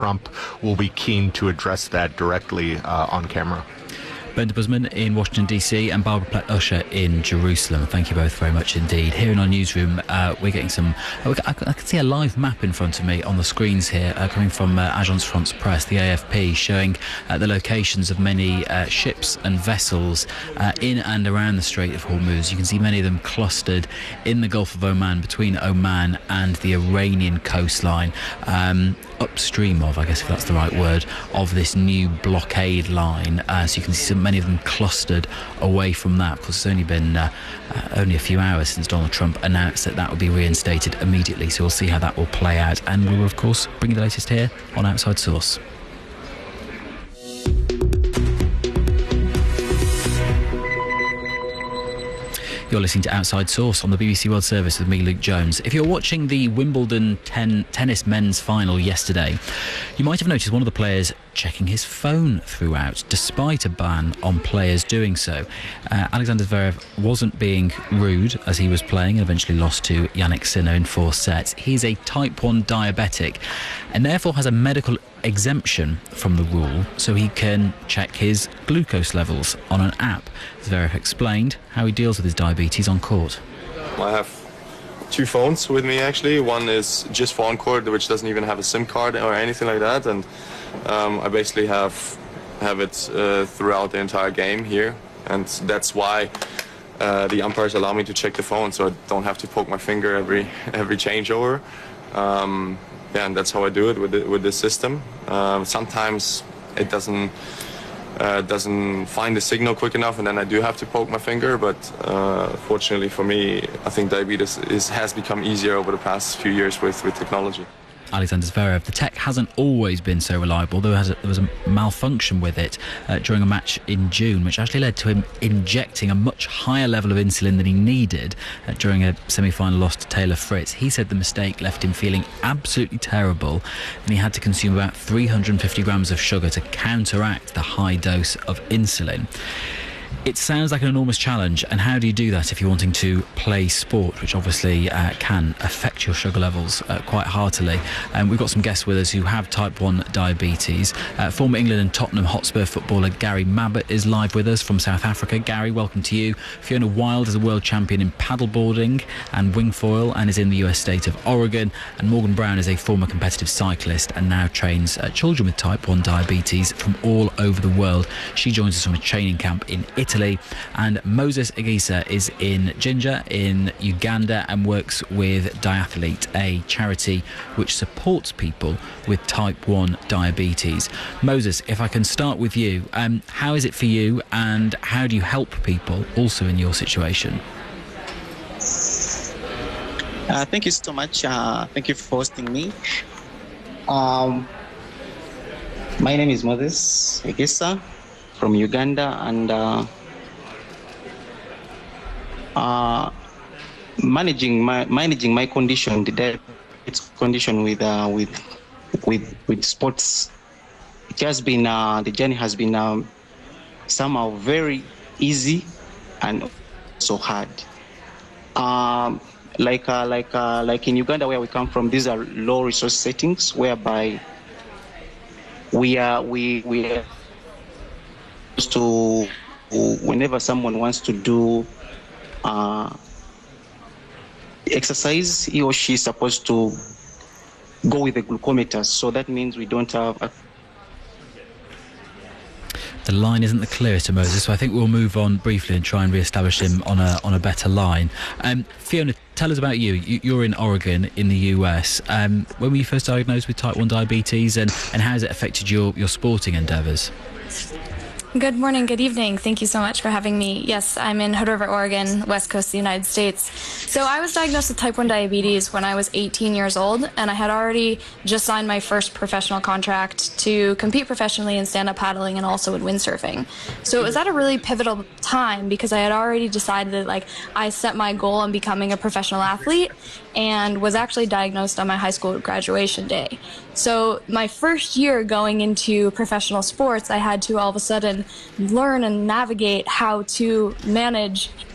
Trump will be keen to address that directly on camera. Ben de Busman in Washington DC and Barbara Platt-Usher in Jerusalem. Thank you both very much indeed. Here in our newsroom, we're getting some. I can see a live map in front of me on the screens here, coming from Agence France Presse, the AFP, showing the locations of many ships and vessels in and around the Strait of Hormuz. You can see many of them clustered in the Gulf of Oman, between Oman and the Iranian coastline, upstream of, I guess if that's the right word, of this new blockade line. So you can see many of them clustered away from that. Of course, it's only been only a few hours since Donald Trump announced that would be reinstated immediately. So we'll see how that will play out. And we will, of course, bring you the latest here on Outside Source. You're listening to Outside Source on the BBC World Service with me, Luke Jones. If you're watching the Wimbledon tennis men's final yesterday, you might have noticed one of the players checking his phone throughout, despite a ban on players doing so. Alexander Zverev wasn't being rude as he was playing and eventually lost to Jannik Sinner in 4 sets. He's a type 1 diabetic and therefore has a medical exemption from the rule, so he can check his glucose levels on an app. Zverev explained how he deals with his diabetes on court. I have 2 phones with me actually. One is just for on court, which doesn't even have a SIM card or anything like that, and I basically have it throughout the entire game here, and that's why the umpires allow me to check the phone, so I don't have to poke my finger every changeover. Yeah, and that's how I do it with this system. Sometimes it doesn't find the signal quick enough, and then I do have to poke my finger. But fortunately for me, I think diabetes has become easier over the past few years with technology. Alexander Zverev, the tech hasn't always been so reliable. There was a malfunction with it during a match in June, which actually led to him injecting a much higher level of insulin than he needed during a semi-final loss to Taylor Fritz. He said the mistake left him feeling absolutely terrible, and he had to consume about 350 grams of sugar to counteract the high dose of insulin. It sounds like an enormous challenge, and how do you do that if you're wanting to play sport, which obviously can affect your sugar levels quite heartily? We've got some guests with us who have type 1 diabetes. Former England and Tottenham Hotspur footballer Gary Mabbutt is live with us from South Africa. Gary, welcome to you. Fiona Wilde is a world champion in paddleboarding and wingfoil and is in the US state of Oregon. And Morgan Brown is a former competitive cyclist and now trains children with type 1 diabetes from all over the world. She joins us from a training camp in Italy. And Moses Igisa is in Jinja in Uganda and works with Diathlete, a charity which supports people with type 1 diabetes. Moses, if I can start with you, how is it for you and how do you help people also in your situation? Thank you so much. Thank you for hosting me. My name is Moses Igisa from Uganda, and managing my condition, the diabetes condition with sports, it has been the journey has been somehow very easy and so hard. Like in Uganda where we come from, these are low resource settings whereby we are to, whenever someone wants to do exercise, he or she is supposed to go with the glucometers. So that means we don't have The line isn't the clearest to Moses, so I think we'll move on briefly and try and re-establish him on a better line. Fiona, tell us about you. You're in Oregon in the US. When were you first diagnosed with type 1 diabetes, and how has it affected your sporting endeavours? Good morning, good evening. Thank you so much for having me. Yes, I'm in Hood River, Oregon, west coast of the United States. So I was diagnosed with type 1 diabetes when I was 18 years old, and I had already just signed my first professional contract to compete professionally in stand-up paddling and also in windsurfing. So it was at a really pivotal time because I had already decided that I set my goal on becoming a professional athlete and was actually diagnosed on my high school graduation day. So my first year going into professional sports, I had to all of a sudden learn and navigate how to manage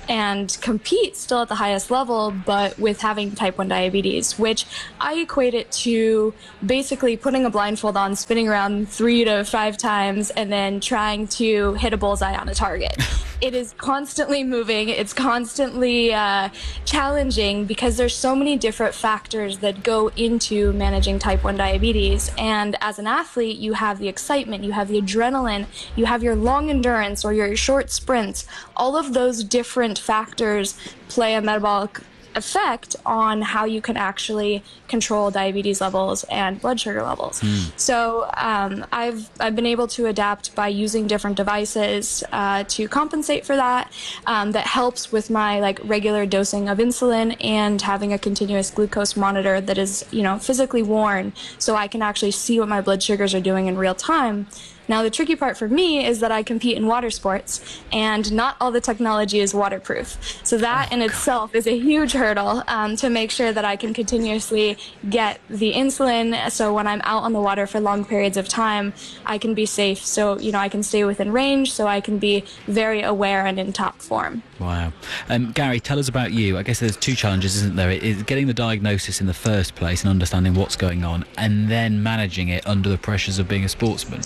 and compete still at the highest level, but with having type 1 diabetes, which I equate it to basically putting a blindfold on, spinning around 3 to 5 times, and then trying to hit a bullseye on a target. It is constantly moving. It's constantly challenging because there's so many different factors that go into managing type 1 diabetes. And as an athlete, you have the excitement, you have the adrenaline, you have your long endurance or your short sprints. All of those different factors play a metabolic effect on how you can actually control diabetes levels and blood sugar levels. So I've been able to adapt by using different devices to compensate for that. That helps with my regular dosing of insulin and having a continuous glucose monitor that is physically worn, so I can actually see what my blood sugars are doing in real time. Now, the tricky part for me is that I compete in water sports, and not all the technology is waterproof. So that in itself is a huge hurdle to make sure that I can continuously get the insulin. So when I'm out on the water for long periods of time, I can be safe. So, I can stay within range, so I can be very aware and in top form. Wow. Gary, tell us about you. I guess there's two challenges, isn't there? It's getting the diagnosis in the first place and understanding what's going on, and then managing it under the pressures of being a sportsman.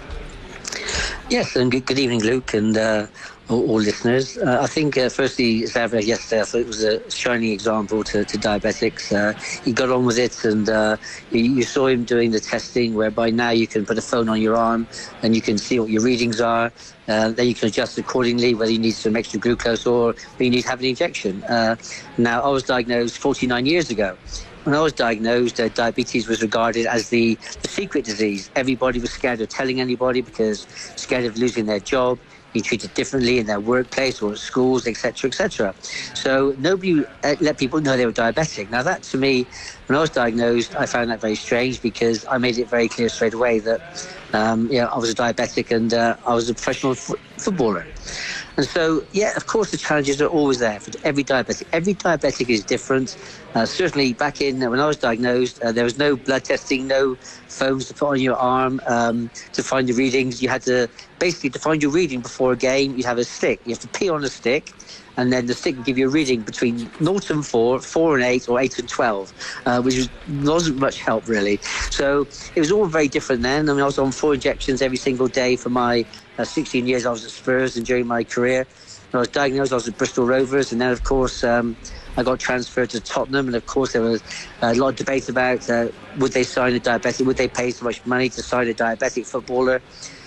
Yes, and good evening, Luke, and all listeners. I think, firstly, Zavra yesterday, I thought it was a shining example to diabetics. He got on with it, and you saw him doing the testing, whereby now you can put a phone on your arm and you can see what your readings are. Then you can adjust accordingly, whether you need some extra glucose or whether you need to have an injection. Now, I was diagnosed 49 years ago. When I was diagnosed, diabetes was regarded as the secret disease. Everybody was scared of telling anybody because scared of losing their job, being treated differently in their workplace or at schools, etc., etc. So nobody let people know they were diabetic. Now that, to me, when I was diagnosed, I found that very strange because I made it very clear straight away that I was a diabetic and I was a professional footballer. And so, yeah, of course, the challenges are always there for every diabetic. Every diabetic is different. Certainly, back in when I was diagnosed, there was no blood testing, no phones to put on your arm to find your readings. You had to basically, to find your reading before a game, you'd have a stick. You have to pee on a stick, and then the stick would give you a reading between 0 and 4, 4 and 8, or 8 and 12, which wasn't much help, really. So it was all very different then. I mean, I was on 4 injections every single day for my 16 years I was at Spurs, and during my career. When I was diagnosed, I was at Bristol Rovers, and then, of course, I got transferred to Tottenham, and, of course, there was a lot of debate about would they sign a diabetic, would they pay so much money to sign a diabetic footballer?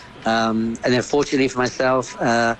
And unfortunately for myself,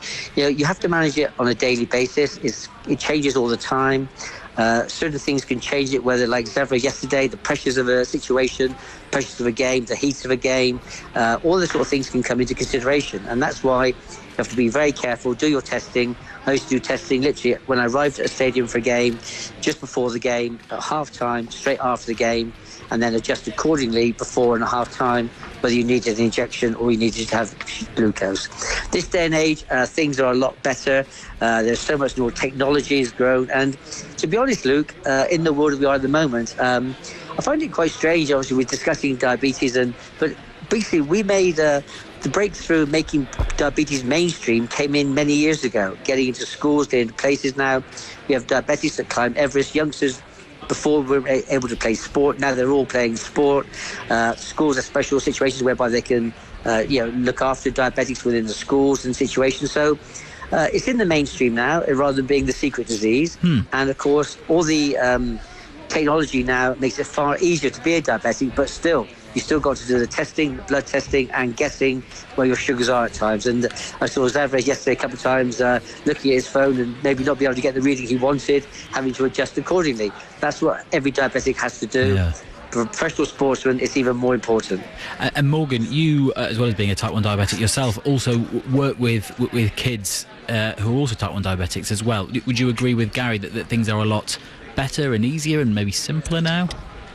you have to manage it on a daily basis. It changes all the time. Certain things can change it, whether, like Zavra yesterday, the pressures of a situation, pressures of a game, the heat of a game, all those sort of things can come into consideration. And that's why you have to be very careful, do your testing. I used to do testing literally when I arrived at a stadium for a game, just before the game, at half-time, straight after the game, and then adjust accordingly before and at half-time, whether you needed an injection or you needed to have glucose. This day and age, things are a lot better. There's so much more technology has grown. And to be honest, Luke, in the world we are at the moment, I find it quite strange. Obviously, we're discussing diabetes, but basically we made the breakthrough making diabetes mainstream came in many years ago, getting into schools, getting into places now. We have diabetics that climb Everest, youngsters before we were able to play sport. Now they're all playing sport. Schools have special situations whereby they can look after diabetics within the schools and situations. So it's in the mainstream now rather than being the secret disease. And of course all the technology now makes it far easier to be a diabetic, but still you still got to do the testing, blood testing, and guessing where your sugars are at times. And I saw Zavra yesterday a couple of times looking at his phone and maybe not be able to get the reading he wanted, having to adjust accordingly. That's what every diabetic has to do. Yeah. For a professional sportsman, it's even more important. And Morgan, you, as well as being a type 1 diabetic yourself, also work with kids who are also type 1 diabetics as well. Would you agree with Gary that things are a lot better and easier and maybe simpler now?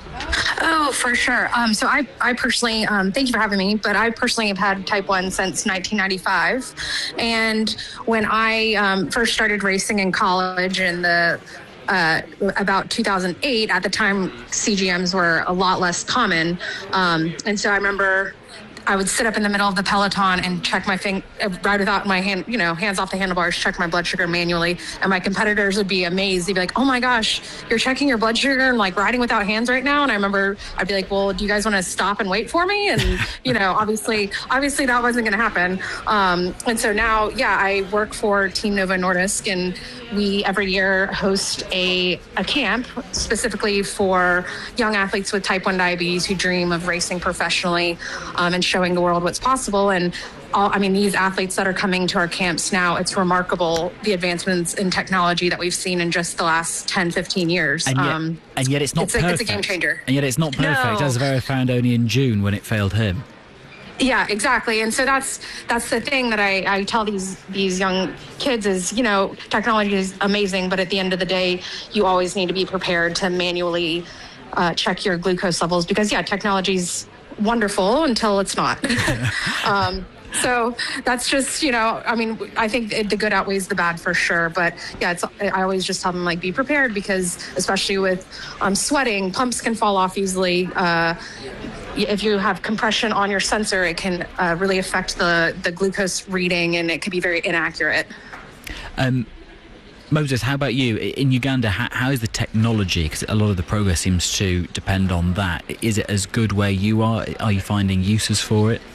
Oh, for sure. So I personally, thank you for having me, but I personally have had type 1 since 1995. And when I first started racing in college in the about 2008, at the time CGMs were a lot less common. And so I remember I would sit up in the middle of the peloton and check my ride without my hand, hands off the handlebars, check my blood sugar manually. And my competitors would be amazed. They'd be like, "Oh my gosh, you're checking your blood sugar and like riding without hands right now." And I remember I'd be like, "Well, do you guys want to stop and wait for me?" And, obviously that wasn't going to happen. And so now, I work for Team Novo Nordisk, and we every year host a camp specifically for young athletes with type 1 diabetes who dream of racing professionally, and showing the world what's possible. And these athletes that are coming to our camps now, it's remarkable the advancements in technology that we've seen in just the last 10, 15 years. And yet it's not perfect. It's a game changer. And yet it's not perfect, as Zverev found only in June when it failed him. Yeah, exactly. And so that's the thing that I tell these young kids is, technology is amazing, but at the end of the day, you always need to be prepared to manually check your glucose levels because, technology's wonderful until it's not. So that's just, I think the good outweighs the bad for sure. But I always just tell them be prepared because especially with sweating, pumps can fall off easily. If you have compression on your sensor, it can really affect the glucose reading and it could be very inaccurate. Moses, how about you? In Uganda, how is the technology? Because a lot of the progress seems to depend on that. Is it as good where you are? Are you finding uses for it?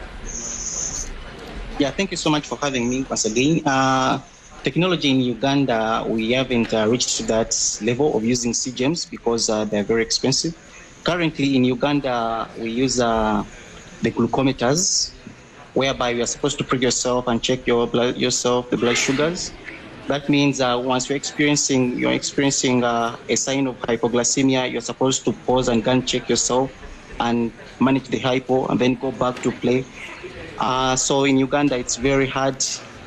Yeah, thank you so much for having me once again. Technology in Uganda, we haven't reached that level of using CGMs because they're very expensive. Currently in Uganda, we use the glucometers, whereby you are supposed to prick yourself and check the blood sugars. That means once you're experiencing a sign of hypoglycemia, you're supposed to pause and gun check yourself and manage the hypo and then go back to play. So in Uganda, it's very hard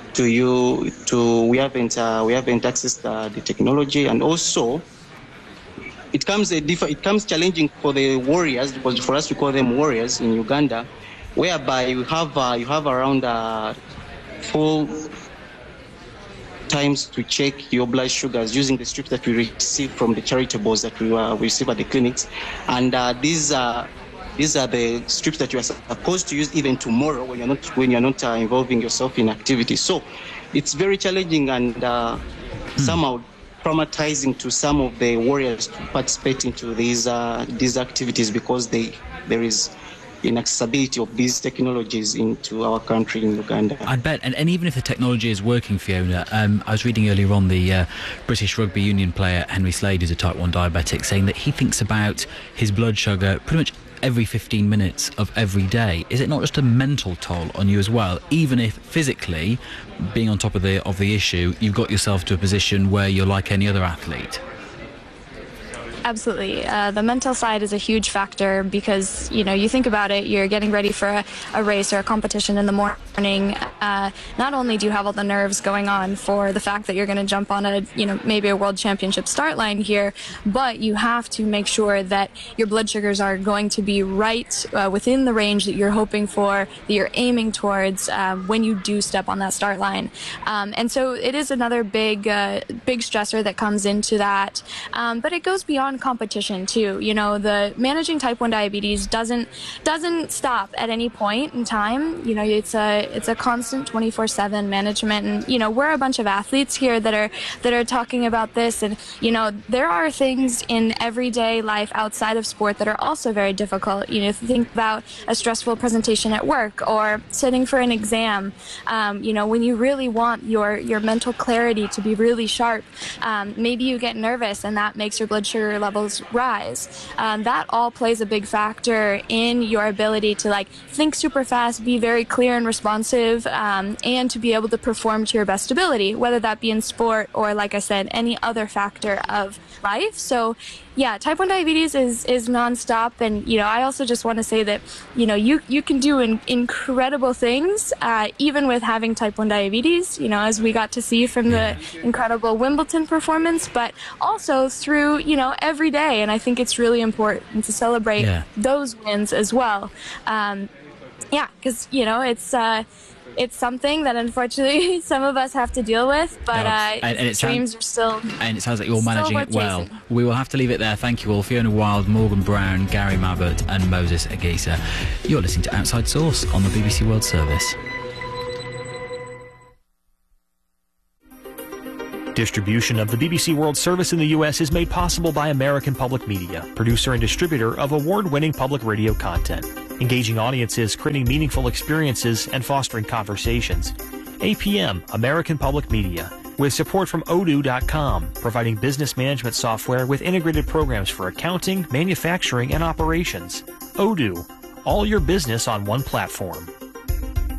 we haven't accessed the technology, and also it comes challenging for the warriors, because for us we call them warriors in Uganda, whereby you have around 4 times to check your blood sugars using the strips that we receive from the charitables that we receive at the clinics, and these are the strips that you are supposed to use even tomorrow when you're not involving yourself in activity. So it's very challenging and somehow traumatizing to some of the warriors to participate into these activities because there is inaccessibility of these technologies into our country in Uganda. I bet, and even if the technology is working, Fiona, I was reading earlier on the British Rugby Union player Henry Slade, who's a type 1 diabetic, saying that he thinks about his blood sugar pretty much every 15 minutes of every day. Is it not just a mental toll on you as well, even if physically, being on top of the issue, you've got yourself to a position where you're like any other athlete? Absolutely. The mental side is a huge factor because, you think about it, you're getting ready for a race or a competition in the morning. Not only do you have all the nerves going on for the fact that you're going to jump on maybe a world championship start line here, but you have to make sure that your blood sugars are going to be right within the range that you're hoping for, that you're aiming towards when you do step on that start line. And so it is another big stressor that comes into that. But it goes beyond competition too. The managing type 1 diabetes doesn't stop at any point in time. It's a constant 24/7 management, and we're a bunch of athletes here that are talking about this, and there are things in everyday life outside of sport that are also very difficult. Think about a stressful presentation at work or sitting for an exam. When you really want your mental clarity to be really sharp, maybe you get nervous and that makes your blood sugar levels rise. That all plays a big factor in your ability to think super fast, be very clear and responsive, and to be able to perform to your best ability, whether that be in sport or, like I said, any other factor of life. So yeah, type 1 diabetes is nonstop, and I also just want to say that you can do incredible things even with having type 1 diabetes, as we got to see from the incredible Wimbledon performance, but also through every day. And I think it's really important to celebrate those wins as well. yeah, because, you know, it's something that unfortunately some of us have to deal with, but dreams are still. And it sounds like you're managing it well. We will have to leave it there. Thank you all. Fiona Wilde, Morgan Brown, Gary Mabbutt, and Moses Agisa. You're listening to Outside Source on the BBC World Service. Distribution of the BBC World Service in the U.S. is made possible by American Public Media, producer and distributor of award-winning public radio content, engaging audiences, creating meaningful experiences, and fostering conversations. APM, American Public Media, with support from Odoo.com, providing business management software with integrated programs for accounting, manufacturing, and operations. Odoo, all your business on one platform.